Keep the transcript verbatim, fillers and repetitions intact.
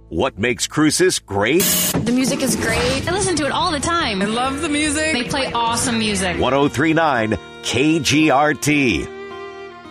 What makes Crucis great? The music is great. I listen to it all the time. I love the music. They play awesome music. ten thirty-nine K G R T.